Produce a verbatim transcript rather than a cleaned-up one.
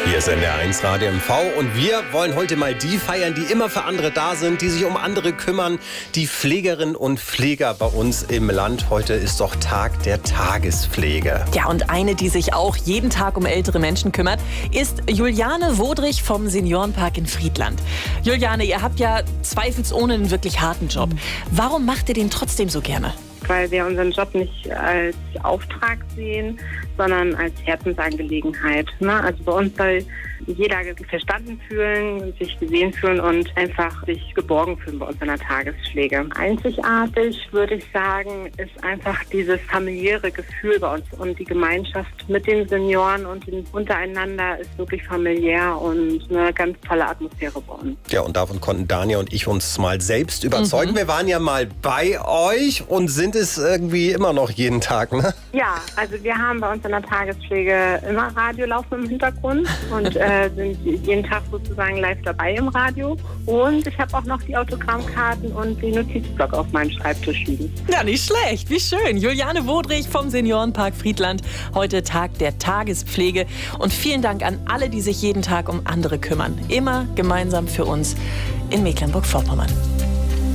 Hier ist N D R eins Radio M V und wir wollen heute mal die feiern, die immer für andere da sind, die sich um andere kümmern, die Pflegerinnen und Pfleger bei uns im Land. Heute ist doch Tag der Tagespflege. Ja, und eine, die sich auch jeden Tag um ältere Menschen kümmert, ist Juliane Wodrich vom Seniorenpark in Friedland. Juliane, ihr habt ja zweifelsohne einen wirklich harten Job. Warum macht ihr den trotzdem so gerne? Weil wir unseren Job nicht als Auftrag sehen, sondern als Herzensangelegenheit. Ne? Also bei uns soll jeder sich verstanden fühlen, sich gesehen fühlen und einfach sich geborgen fühlen bei uns in der Tagespflege. Einzigartig, würde ich sagen, ist einfach dieses familiäre Gefühl bei uns und die Gemeinschaft mit den Senioren und den untereinander ist wirklich familiär und eine ganz tolle Atmosphäre bei uns. Ja, und davon konnten Dania und ich uns mal selbst überzeugen. Mhm. Wir waren ja mal bei euch und sind es irgendwie immer noch jeden Tag, ne? Ja, also wir haben bei uns in der Tagespflege immer Radio laufen im Hintergrund und äh, sind jeden Tag sozusagen live dabei im Radio. Und ich habe auch noch die Autogrammkarten und den Notizblock auf meinem Schreibtisch liegen. Ja, nicht schlecht. Wie schön. Juliane Wodrich vom Seniorenpark Friedland. Heute Tag der Tagespflege. Und vielen Dank an alle, die sich jeden Tag um andere kümmern. Immer gemeinsam für uns in Mecklenburg-Vorpommern.